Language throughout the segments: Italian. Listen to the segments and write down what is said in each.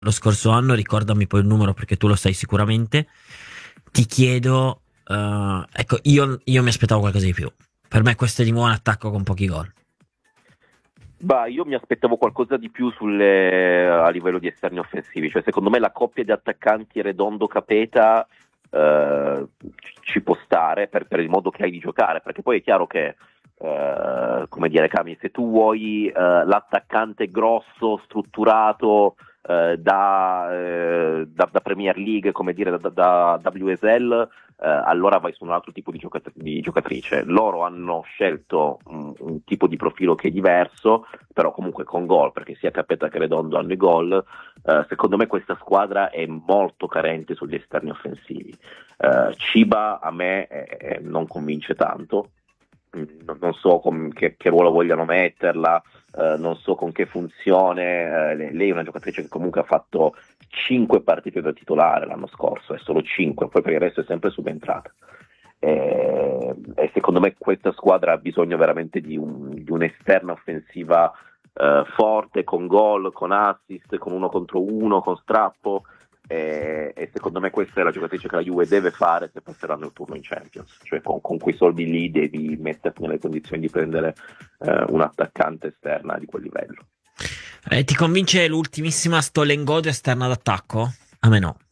lo scorso anno, ricordami poi il numero perché tu lo sai sicuramente. Ti chiedo, ecco, io mi aspettavo qualcosa di più. Per me questo è di nuovo un attacco con pochi gol. Bah, io mi aspettavo qualcosa di più a livello di esterni offensivi, cioè secondo me la coppia di attaccanti Redondo-Capeta ci può stare per il modo che hai di giocare, perché poi è chiaro che, come dire, Cami, se tu vuoi l'attaccante grosso, strutturato, da Premier League, come dire, da WSL, allora vai su un altro tipo di giocatrice. Loro hanno scelto un tipo di profilo che è diverso, però comunque con gol, perché sia Capeta che Redondo hanno i gol. Secondo me questa squadra è molto carente sugli esterni offensivi. Ciba a me non convince tanto. Non so che ruolo vogliano metterla, non so con che funzione. Lei è una giocatrice che comunque ha fatto 5 partite da titolare l'anno scorso, è solo 5, poi per il resto è sempre subentrata. E secondo me questa squadra ha bisogno veramente di un'esterna offensiva forte, con gol, con assist, con 1 contro 1, con strappo. E secondo me questa è la giocatrice che la Juve deve fare se passeranno il turno in Champions, cioè con quei soldi lì devi metterti nelle condizioni di prendere un attaccante esterna di quel livello. Ti convince l'ultimissima Stolengodo esterna d'attacco? A me no.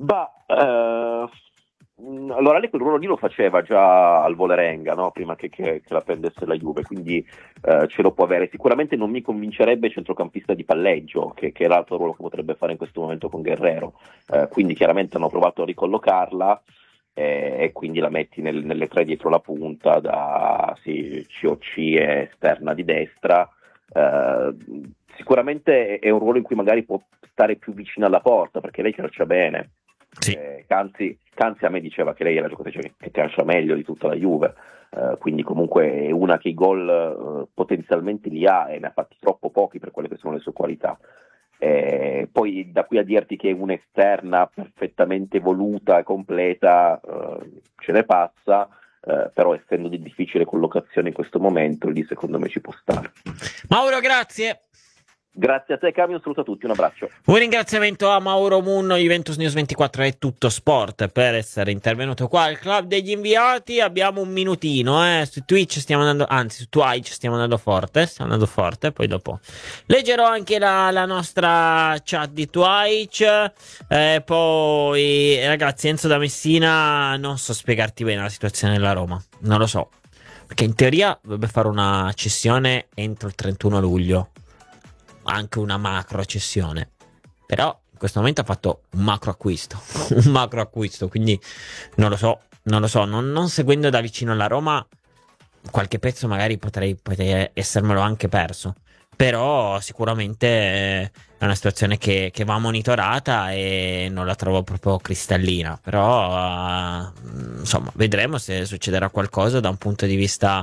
Allora lei quel ruolo lì lo faceva già al Vålerenga, no? Prima che la prendesse la Juve, quindi ce lo può avere. Sicuramente non mi convincerebbe centrocampista di palleggio, che è l'altro ruolo che potrebbe fare in questo momento con Guerrero, quindi chiaramente hanno provato a ricollocarla e quindi la metti nelle 3 dietro la punta, COC e esterna di destra. Sicuramente è un ruolo in cui magari può stare più vicino alla porta, perché lei calcia bene. Sì. Canzi a me diceva che lei è la giocatrice che calcia meglio di tutta la Juve, quindi comunque è una che i gol potenzialmente li ha e ne ha fatti troppo pochi per quelle che sono le sue qualità. Poi da qui a dirti che è un'esterna perfettamente evoluta e completa, ce ne passa, però essendo di difficile collocazione in questo momento, lì secondo me ci può stare. Mauro, grazie. Grazie a te, Cami, un saluto a tutti, un abbraccio. Un ringraziamento a Mauro Munno, Juventus News 24 e Tutto Sport, per essere intervenuto qua al Club degli Inviati. Abbiamo un minutino, su Twitch stiamo andando, anzi su Twitch stiamo andando forte, poi dopo leggerò anche la nostra chat di Twitch. Poi ragazzi, Enzo da Messina, non so spiegarti bene la situazione della Roma, non lo so, perché in teoria dovrebbe fare una cessione entro il 31 luglio, anche una macro cessione, però in questo momento ha fatto un macro acquisto, quindi non lo so, non seguendo da vicino la Roma, qualche pezzo magari potrei essermelo anche perso, però sicuramente è una situazione che va monitorata e non la trovo proprio cristallina, però insomma vedremo se succederà qualcosa da un punto di vista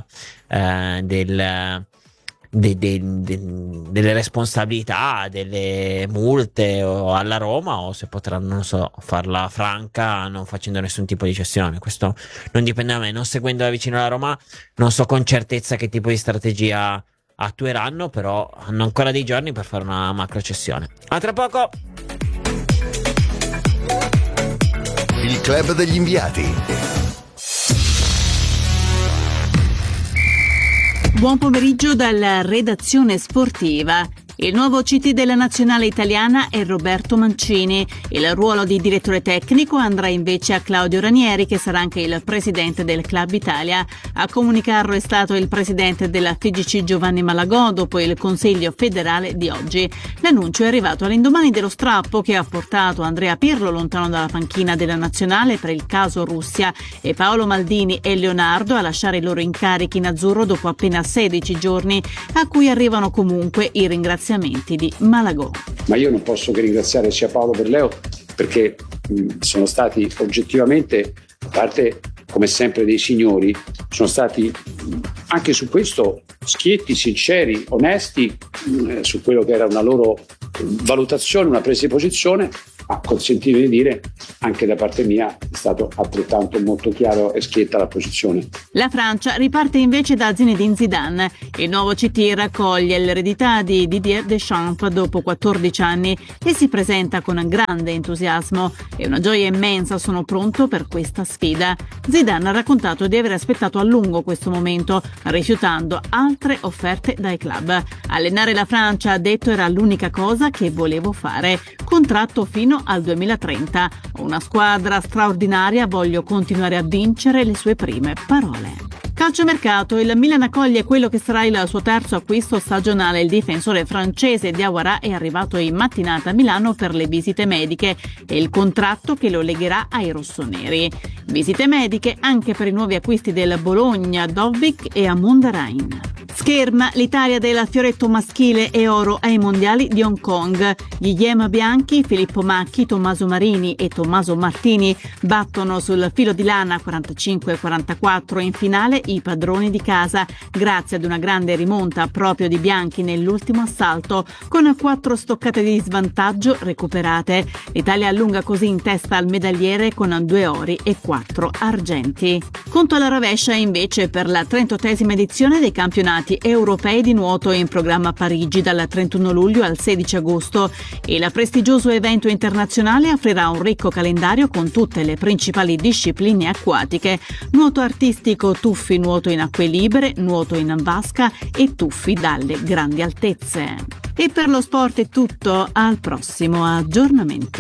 delle responsabilità, delle multe alla Roma, o se potranno, non so, farla franca non facendo nessun tipo di cessione. Questo non dipende da me, non seguendo da vicino la Roma non so con certezza che tipo di strategia attueranno, però hanno ancora dei giorni per fare una macro cessione. A tra poco. Il Club degli Inviati. Buon pomeriggio dalla redazione sportiva. Il nuovo CT della nazionale italiana è Roberto Mancini. Il ruolo di direttore tecnico andrà invece a Claudio Ranieri, che sarà anche il presidente del Club Italia. A comunicarlo è stato il presidente della FIGC Giovanni Malagò dopo il Consiglio federale di oggi. L'annuncio è arrivato all'indomani dello strappo che ha portato Andrea Pirlo lontano dalla panchina della nazionale per il caso Russia e Paolo Maldini e Leonardo a lasciare i loro incarichi in azzurro dopo appena 16 giorni, a cui arrivano comunque i ringraziamenti di Malagò. Ma io non posso che ringraziare sia Paolo che Leo, perché sono stati oggettivamente, a parte come sempre dei signori, sono stati anche su questo schietti, sinceri, onesti su quello che era una loro valutazione, una presa di posizione, ma consentitemi di dire, anche da parte mia è stato altrettanto molto chiaro e schietta la posizione. La Francia riparte invece da Zinedine Zidane. Il nuovo CT raccoglie l'eredità di Didier Deschamps dopo 14 anni e si presenta con grande entusiasmo. È una gioia immensa, sono pronto per questa sfida. Zidane ha raccontato di aver aspettato a lungo questo momento, rifiutando altre offerte dai club. Allenare la Francia, ha detto, era l'unica cosa che volevo fare. Contratto fino al 2030. Ho una squadra straordinaria, voglio continuare a vincere, le sue prime parole. Calciomercato, il Milan accoglie quello che sarà il suo terzo acquisto stagionale. Il difensore francese Diawara è arrivato in mattinata a Milano per le visite mediche e il contratto che lo legherà ai rossoneri. Visite mediche anche per i nuovi acquisti del Bologna, Dobbik e Amund Rain. Scherma, l'Italia del fioretto maschile e oro ai mondiali di Hong Kong. Gli Yem bianchi, Filippo Macchi, Tommaso Marini e Tommaso Martini battono sul filo di lana 45-44 in finale i padroni di casa, grazie ad una grande rimonta proprio di bianchi nell'ultimo assalto, con 4 stoccate di svantaggio recuperate. L'Italia allunga così in testa al medagliere con 2 ori e 4 argenti. Conto alla rovescia invece per la 38esima edizione dei campionati europei di nuoto in programma a Parigi dal 31 luglio al 16 agosto. Il prestigioso evento internazionale offrirà un ricco calendario con tutte le principali discipline acquatiche: nuoto artistico, tuffi, nuoto in acque libere, nuoto in vasca e tuffi dalle grandi altezze. E per lo sport è tutto, al prossimo aggiornamento.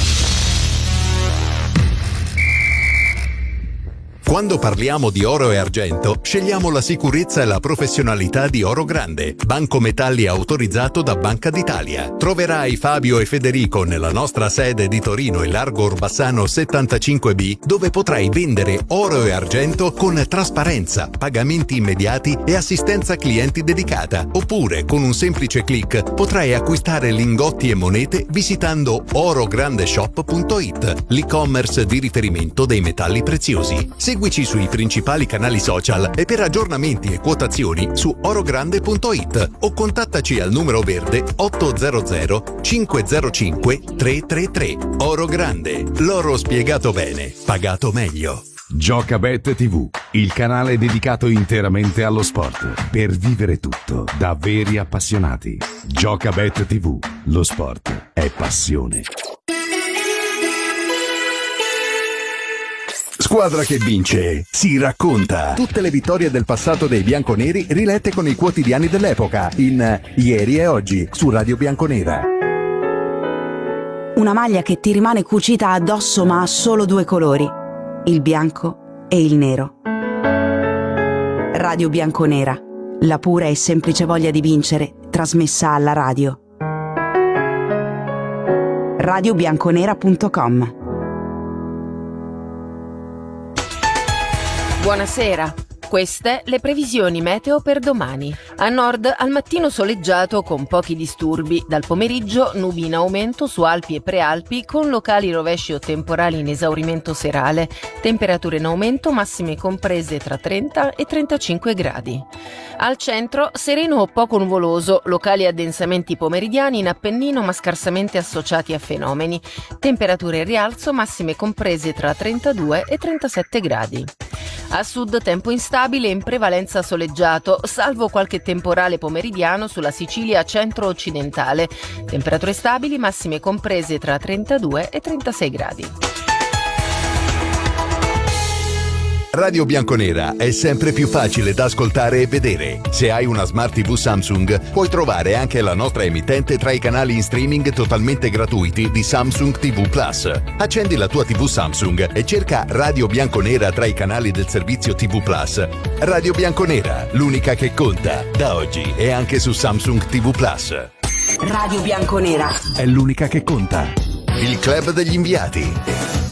Quando parliamo di oro e argento, scegliamo la sicurezza e la professionalità di Oro Grande, banco metalli autorizzato da Banca d'Italia. Troverai Fabio e Federico nella nostra sede di Torino e Largo Orbassano 75B, dove potrai vendere oro e argento con trasparenza, pagamenti immediati e assistenza clienti dedicata. Oppure, con un semplice click, potrai acquistare lingotti e monete visitando orograndeshop.it, l'e-commerce di riferimento dei metalli preziosi. Seguici sui principali canali social e per aggiornamenti e quotazioni su orogrande.it o contattaci al numero verde 800 505 333. Oro Grande, l'oro spiegato bene, pagato meglio. Giocabet TV, il canale dedicato interamente allo sport, per vivere tutto da veri appassionati. Giocabet TV, lo sport è passione. Squadra che vince si racconta. Tutte le vittorie del passato dei bianconeri rilette con i quotidiani dell'epoca in Ieri e Oggi su Radio Bianconera. Una maglia che ti rimane cucita addosso ma ha solo 2 colori, il bianco e il nero. Radio Bianconera, la pura e semplice voglia di vincere trasmessa alla radio. radiobianconera.com. Buonasera, queste le previsioni meteo per domani. A nord al mattino soleggiato con pochi disturbi, dal pomeriggio nubi in aumento su Alpi e Prealpi con locali rovesci o temporali in esaurimento serale, temperature in aumento massime comprese tra 30 e 35 gradi. Al centro sereno o poco nuvoloso, locali addensamenti pomeridiani in Appennino ma scarsamente associati a fenomeni, temperature in rialzo massime comprese tra 32 e 37 gradi. A sud tempo instabile in prevalenza soleggiato, salvo qualche temporale pomeridiano sulla Sicilia centro-occidentale. Temperature stabili massime comprese tra 32 e 36 gradi. Radio Bianconera è sempre più facile da ascoltare e vedere. Se hai una Smart TV Samsung, puoi trovare anche la nostra emittente tra i canali in streaming totalmente gratuiti di Samsung TV Plus. Accendi la tua TV Samsung e cerca Radio Bianconera tra i canali del servizio TV Plus. Radio Bianconera, l'unica che conta, da oggi e anche su Samsung TV Plus. Radio Bianconera è l'unica che conta. Il club degli inviati.